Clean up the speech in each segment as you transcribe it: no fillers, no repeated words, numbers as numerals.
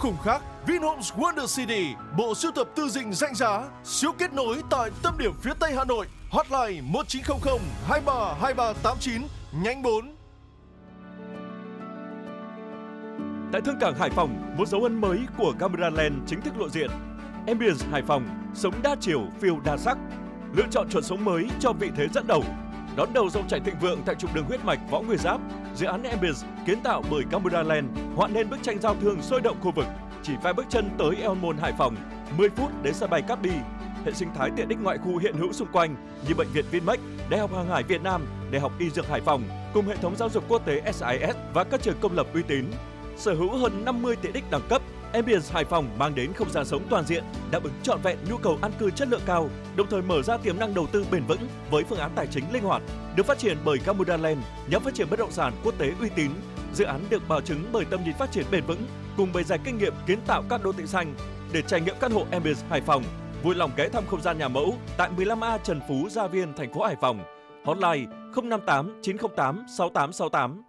khủng khác. Vinhomes Wonder City, bộ sưu tập tư dinh danh giá, siêu kết nối tại tâm điểm phía Tây Hà Nội. Hotline 1900 23 2389, nhánh 4. Tại Thương cảng Hải Phòng, một dấu ấn mới của Cameraland chính thức lộ diện. Ambience Hải Phòng, sống đa chiều, phiêu đa sắc. Lựa chọn chuẩn sống mới cho vị thế dẫn đầu. Đón đầu dòng chảy thịnh vượng tại trục đường huyết mạch Võ Nguyên Giáp, dự án Ambience kiến tạo bởi Cameraland hoạn nên bức tranh giao thương sôi động khu vực. Chỉ vài bước chân tới Eon Mall Hải Phòng, 10 phút đến sân bay Cát Bi. Hệ sinh thái tiện ích ngoại khu hiện hữu xung quanh như bệnh viện Vinmec, Đại học Hàng hải Việt Nam, Đại học Y Dược Hải Phòng cùng hệ thống giáo dục quốc tế SIS và các trường công lập uy tín. Sở hữu hơn 50 tiện ích đẳng cấp, Ambience Hải Phòng mang đến không gian sống toàn diện, đáp ứng trọn vẹn nhu cầu an cư chất lượng cao, đồng thời mở ra tiềm năng đầu tư bền vững với phương án tài chính linh hoạt. Được phát triển bởi Cameraland, nhóm phát triển bất động sản quốc tế uy tín. Dự án được bảo chứng bởi tầm nhìn phát triển bền vững cùng bề dày kinh nghiệm kiến tạo các đô thị xanh. Để trải nghiệm căn hộ Ambience Hải Phòng, vui lòng ghé thăm không gian nhà mẫu tại 15A Trần Phú, Gia Viên, thành phố Hải Phòng. Hotline 058 908 6868.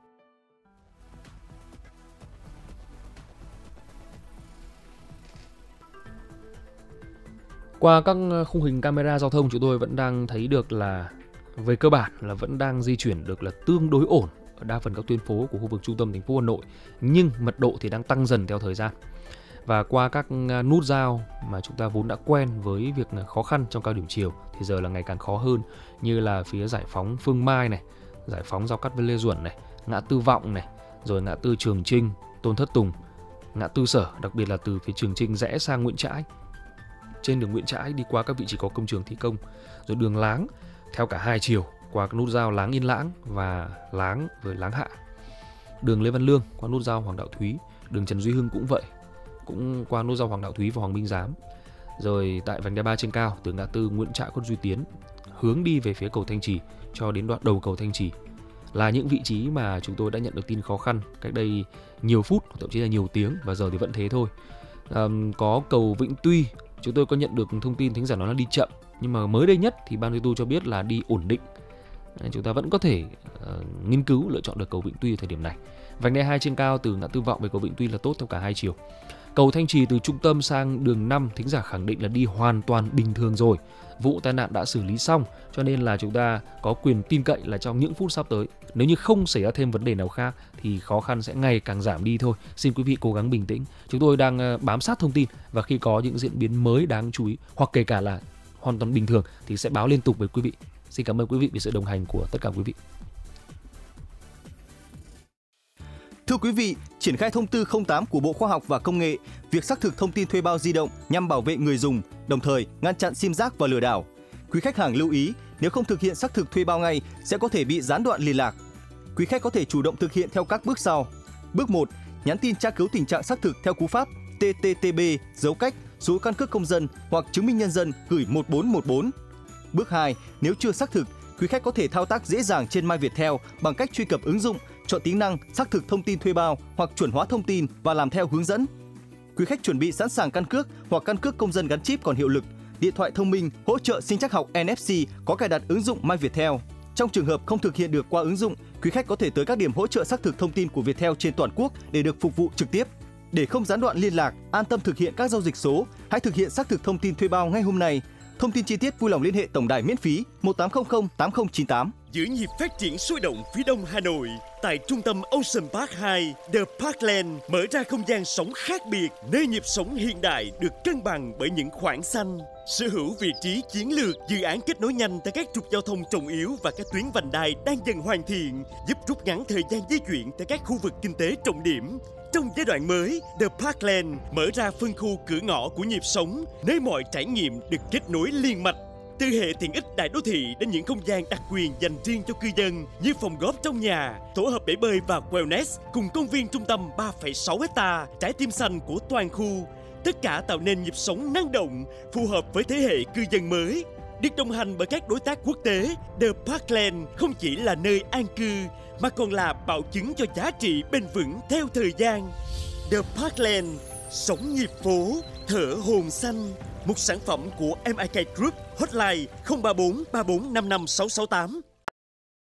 Qua các khung hình camera giao thông, chúng tôi vẫn đang thấy được là về cơ bản là vẫn đang di chuyển được là tương đối ổn ở đa phần các tuyến phố của khu vực trung tâm thành phố Hà Nội, nhưng mật độ thì đang tăng dần theo thời gian. Và qua các nút giao mà chúng ta vốn đã quen với việc khó khăn trong cao điểm chiều thì giờ là ngày càng khó hơn, như là phía giải phóng Phương Mai này, giải phóng Giao Cát với Lê Duẩn này, ngã tư Vọng này, rồi ngã tư Trường Chinh, Tôn Thất Tùng, ngã tư Sở, đặc biệt là từ phía Trường Chinh rẽ sang Nguyễn Trãi. Trên đường Nguyễn Trãi đi qua các vị trí có công trường thi công, rồi đường Láng theo cả hai chiều qua nút giao Láng Yên Lãng và Láng với Láng Hạ. Đường Lê Văn Lương qua nút giao Hoàng Đạo Thúy, đường Trần Duy Hưng cũng vậy, cũng qua nút giao Hoàng Đạo Thúy và Hoàng Minh Giám. Rồi tại vành đai 3 trên cao từ ngã tư Nguyễn Trãi Khuất Duy Tiến hướng đi về phía cầu Thanh Trì cho đến đoạn đầu cầu Thanh Trì là những vị trí mà chúng tôi đã nhận được tin khó khăn cách đây nhiều phút, thậm chí là nhiều tiếng, và giờ thì vẫn thế thôi. Có cầu Vĩnh Tuy, chúng tôi có nhận được thông tin thính giả nói là đi chậm, nhưng mà mới đây nhất thì ban duy tu cho biết là đi ổn định. Chúng ta vẫn có thể nghiên cứu lựa chọn được cầu Vĩnh Tuy ở thời điểm này. Vành đai 2 trên cao từ ngã tư Vọng về cầu Vĩnh Tuy là tốt theo cả hai chiều. Cầu Thanh Trì từ trung tâm sang đường 5, thính giả khẳng định là đi hoàn toàn bình thường rồi. Vụ tai nạn đã xử lý xong, cho nên là chúng ta có quyền tin cậy là trong những phút sắp tới, nếu như không xảy ra thêm vấn đề nào khác thì khó khăn sẽ ngày càng giảm đi thôi. Xin quý vị cố gắng bình tĩnh. Chúng tôi đang bám sát thông tin và khi có những diễn biến mới đáng chú ý hoặc kể cả là hoàn toàn bình thường thì sẽ báo liên tục với quý vị. Xin cảm ơn quý vị vì sự đồng hành của tất cả quý vị. Thưa quý vị, triển khai thông tư 08 của Bộ Khoa học và Công nghệ, việc xác thực thông tin thuê bao di động nhằm bảo vệ người dùng, đồng thời ngăn chặn sim rác và lừa đảo. Quý khách hàng lưu ý, nếu không thực hiện xác thực thuê bao ngay sẽ có thể bị gián đoạn liên lạc. Quý khách có thể chủ động thực hiện theo các bước sau. Bước 1, nhắn tin tra cứu tình trạng xác thực theo cú pháp TTTB dấu cách số căn cước công dân hoặc chứng minh nhân dân gửi 1414. Bước 2, nếu chưa xác thực, quý khách có thể thao tác dễ dàng trên My Viettel bằng cách truy cập ứng dụng, chọn tính năng xác thực thông tin thuê bao hoặc chuẩn hóa thông tin và làm theo hướng dẫn. Quý khách chuẩn bị sẵn sàng căn cước hoặc căn cước công dân gắn chip còn hiệu lực, điện thoại thông minh hỗ trợ sinh trắc học NFC có cài đặt ứng dụng My Viettel. Trong trường hợp không thực hiện được qua ứng dụng, quý khách có thể tới các điểm hỗ trợ xác thực thông tin của Viettel trên toàn quốc để được phục vụ trực tiếp. Để không gián đoạn liên lạc, an tâm thực hiện các giao dịch số, hãy thực hiện xác thực thông tin thuê bao ngay hôm nay. Thông tin chi tiết vui lòng liên hệ tổng đài miễn phí 1800 8098. Giữ nhịp phát triển sôi động phía đông Hà Nội, tại trung tâm Ocean Park 2, The Parkland mở ra không gian sống khác biệt, nơi nhịp sống hiện đại được cân bằng bởi những khoảng xanh. Sở hữu vị trí chiến lược, dự án kết nối nhanh tại các trục giao thông trọng yếu và các tuyến vành đai đang dần hoàn thiện, giúp rút ngắn thời gian di chuyển tại các khu vực kinh tế trọng điểm. Trong giai đoạn mới, The Parkland mở ra phân khu cửa ngõ của nhịp sống, nơi mọi trải nghiệm được kết nối liên mạch. Từ hệ tiện ích đại đô thị đến những không gian đặc quyền dành riêng cho cư dân như phòng góp trong nhà, tổ hợp bể bơi và wellness cùng công viên trung tâm 3,6 hectare, trái tim xanh của toàn khu. Tất cả tạo nên nhịp sống năng động, phù hợp với thế hệ cư dân mới. Được đồng hành bởi các đối tác quốc tế, The Parkland không chỉ là nơi an cư mà còn là bảo chứng cho giá trị bền vững theo thời gian. The Parkland, sống nhịp phố, thở hồn xanh. Một sản phẩm của MIK Group, hotline 034 34 55 668.